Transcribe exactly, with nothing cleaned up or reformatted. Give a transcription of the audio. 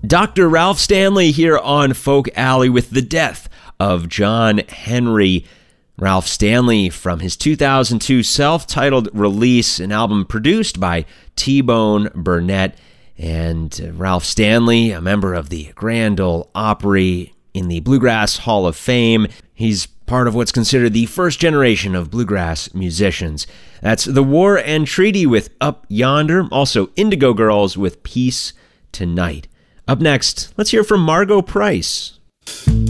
Doctor Ralph Stanley here on Folk Alley with the death of John Henry. Ralph Stanley, from his two thousand two self-titled release, an album produced by T-Bone Burnett. And uh, Ralph Stanley, a member of the Grand Ole Opry in the Bluegrass Hall of Fame. He's part of what's considered the first generation of bluegrass musicians. That's The War and Treaty with Up Yonder, also Indigo Girls with Peace Tonight. Up next, let's hear from Margo Price.